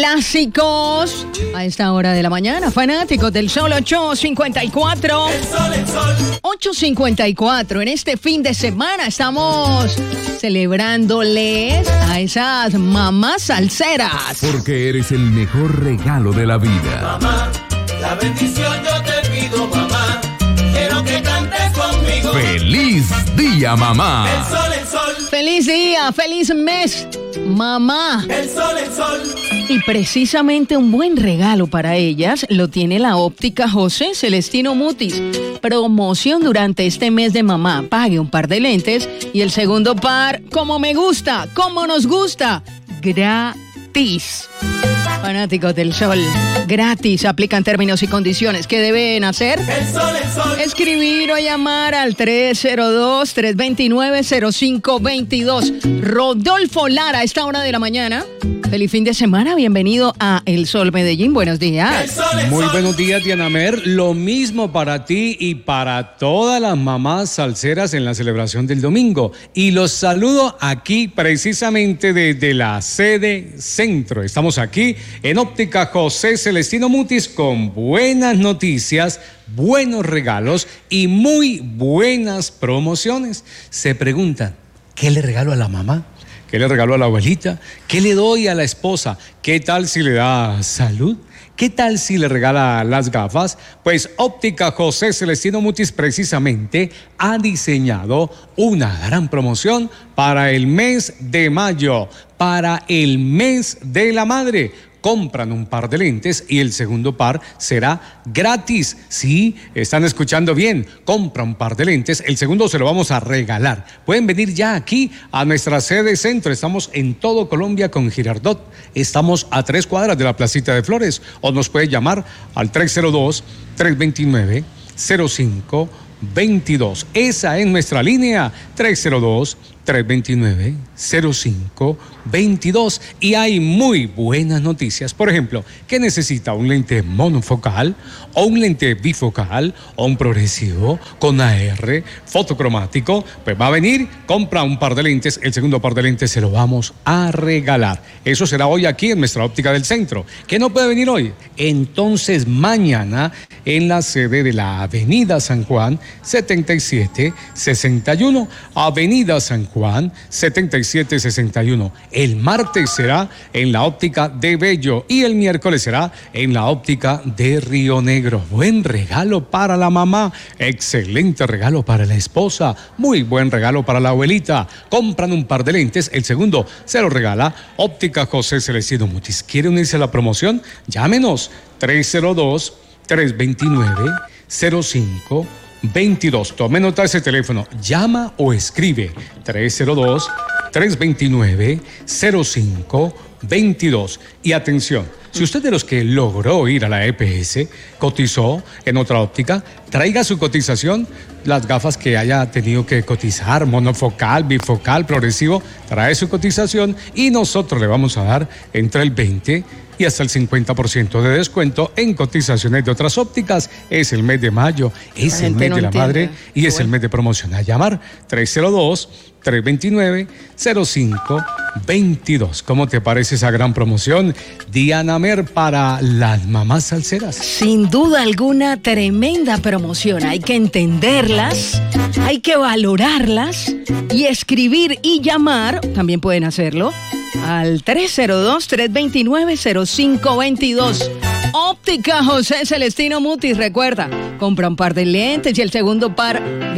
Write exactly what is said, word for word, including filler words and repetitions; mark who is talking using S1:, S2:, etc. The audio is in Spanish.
S1: clásicos a esta hora de la mañana. Fanáticos del Sol, ocho cincuenta y cuatro.
S2: El sol, el sol.
S1: ocho cincuenta y cuatro. En este fin de semana estamos celebrándoles a esas mamás salseras.
S3: Porque eres el mejor regalo de la vida.
S2: Mamá, la bendición yo te pido, mamá. Quiero que cantes conmigo.
S3: ¡Feliz día, mamá!
S2: El sol, el sol.
S1: Feliz día, feliz mes, mamá.
S2: El sol, el sol.
S1: Y precisamente un buen regalo para ellas lo tiene la óptica José Celestino Mutis. Promoción durante este mes de mamá. Pague un par de lentes y el segundo par, como me gusta, como nos gusta, gratis. Fanáticos del Sol, gratis. Aplican términos y condiciones. ¿Qué deben hacer?
S2: El sol, el sol.
S1: Escribir o llamar al tres cero dos, tres dos nueve, cero cinco dos dos. Rodolfo Lara, a esta hora de la mañana. Feliz fin de semana, bienvenido a El Sol Medellín, buenos
S2: El
S1: días.
S2: sol, el
S4: Muy
S2: sol.
S4: buenos días, Diana Mer. Lo mismo para ti y para todas las mamás salseras en la celebración del domingo. Y los saludo aquí precisamente desde la sede centro. Estamos aquí en Óptica José Celestino Mutis con buenas noticias, buenos regalos y muy buenas promociones. Se preguntan, ¿qué le regalo a la mamá? ¿Qué le regalo a la abuelita? ¿Qué le doy a la esposa? ¿Qué tal si le da salud? ¿Qué tal si le regala las gafas? Pues Óptica José Celestino Mutis precisamente ha diseñado una gran promoción para el mes de mayo, para el mes de la madre. Compran un par de lentes y el segundo par será gratis. Sí, están escuchando bien. Compra un par de lentes, el segundo se lo vamos a regalar. Pueden venir ya aquí a nuestra sede centro. Estamos en todo Colombia con Girardot. Estamos a tres cuadras de la Placita de Flores. O nos puede llamar al tres cero dos, tres dos nueve, cero cinco dos dos. Esa es nuestra línea, tres cero dos, tres dos nueve, cero cinco dos dos. Y hay muy buenas noticias. Por ejemplo, ¿qué necesita? ¿Un lente monofocal o un lente bifocal o un progresivo con A R, fotocromático? Pues va a venir, compra un par de lentes, el segundo par de lentes se lo vamos a regalar. Eso será hoy aquí en nuestra óptica del centro. ¿Qué no puede venir hoy? Entonces mañana en la sede de la Avenida San Juan, setenta y siete sesenta y uno, Avenida San Juan, setenta y siete sesenta y uno. El martes será en la óptica de Bello y el miércoles será en la óptica de Río Negro. Buen regalo para la mamá, excelente regalo para la esposa, muy buen regalo para la abuelita. Compran un par de lentes, el segundo se lo regala Óptica José Celestino Mutis. ¿Quiere unirse a la promoción? Llámenos tres cero dos, tres dos nueve, cero cinco dos dos. Tome nota de ese teléfono. Llama o escribe tres cero dos, tres dos nueve, cero cinco dos dos. Y atención, si usted de los que logró ir a la E P S, cotizó en otra óptica, traiga su cotización, las gafas que haya tenido que cotizar, monofocal, bifocal, progresivo, trae su cotización y nosotros le vamos a dar entre el veinte y hasta el cincuenta por ciento de descuento en cotizaciones de otras ópticas. Es el mes de mayo, es
S1: La
S4: el
S1: gente
S4: mes
S1: no
S4: de la
S1: entiende.
S4: madre y es
S1: Bueno.
S4: el mes de promoción. A llamar tres cero dos, tres dos nueve, cero cinco dos dos. ¿Cómo te parece esa gran promoción, Diana Mer, para las mamás salseras?
S1: Sin duda alguna, tremenda promoción. Hay que entenderlas, hay que valorarlas y escribir y llamar, también pueden hacerlo, al tres cero dos, tres dos nueve, cero cinco dos dos. Óptica José Celestino Mutis, recuerda, compra un par de lentes y el segundo par